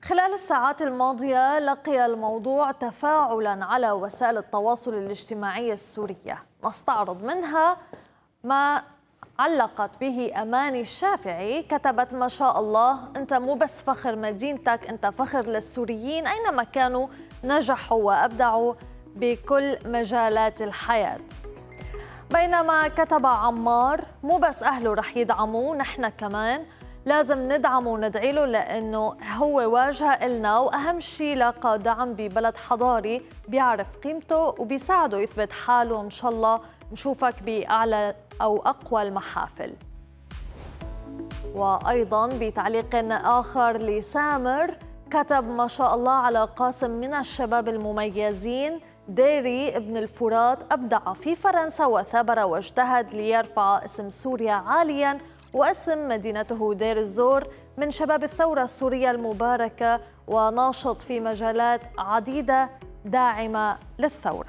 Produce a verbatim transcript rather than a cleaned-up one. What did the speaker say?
خلال الساعات الماضية لقي الموضوع تفاعلاً على وسائل التواصل الاجتماعي السورية، نستعرض منها ما علقت به أماني الشافعي. كتبت: ما شاء الله، أنت مو بس فخر مدينتك، أنت فخر للسوريين أينما كانوا، نجحوا وأبدعوا بكل مجالات الحياة. بينما كتب عمار: مو بس أهله رح يدعموا، نحن كمان لازم ندعمه وندعي له، لأنه هو واجهة إلنا، وأهم شيء لاقى دعم ببلد حضاري بيعرف قيمته وبيساعده يثبت حاله. إن شاء الله نشوفك بأعلى أو أقوى المحافل. وأيضاً بتعليق آخر لسامر كتب: ما شاء الله على قاسم من الشباب المميزين، ديري ابن الفرات أبدع في فرنسا وثابر واجتهد ليرفع اسم سوريا عالياً، واسم مدينته دير الزور، من شباب الثورة السورية المباركة وناشط في مجالات عديدة داعمة للثورة.